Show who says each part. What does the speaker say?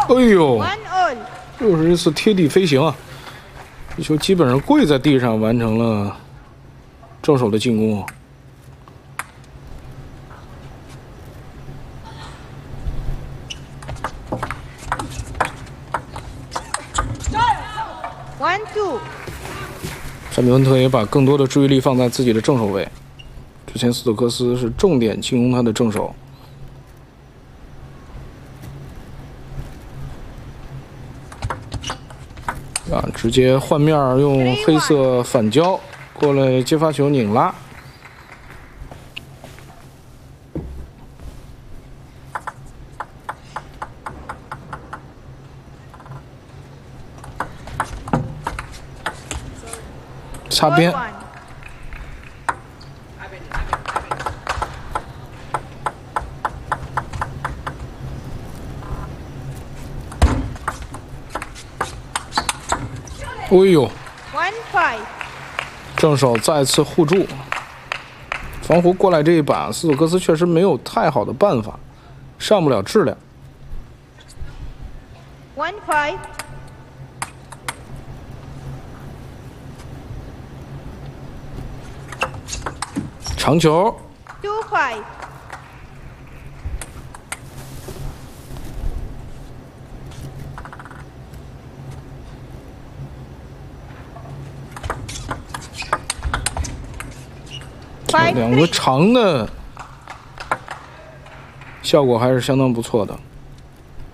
Speaker 1: 哎呦，
Speaker 2: 1 all.
Speaker 1: 又是一次贴地飞行啊！这球基本上跪在地上完成了正手的进攻。
Speaker 2: 1 2.
Speaker 1: 詹米文特也把更多的注意力放在自己的正手位。之前斯托克斯是重点进攻他的正手。啊，直接换面用黑色反胶过来接发球拧拉。 擦边，哎呦
Speaker 2: 1 5.
Speaker 1: 正手再次护住，防湖过来这一把，斯托克斯确实没有太好的办法，上不了质量。
Speaker 2: 1 5.
Speaker 1: 长球
Speaker 2: 2 5. 5
Speaker 1: 两个长的效果还是相当不错的。